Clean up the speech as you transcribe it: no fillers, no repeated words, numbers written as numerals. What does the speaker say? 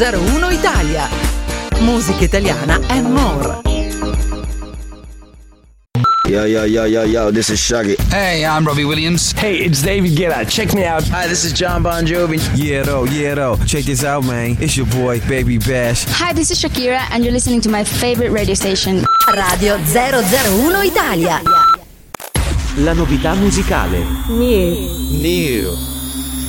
01 Italia. Musica italiana and more. Yo, this is Shaggy. Hey, I'm Robbie Williams. Hey, it's David Guetta. Check me out. Hi, this is John Bon Jovi. Yeah, check this out, man. It's your boy, Baby Bash. Hi, this is Shakira, and you're listening to my favorite radio station. Radio 001 Italia. La novità musicale. New.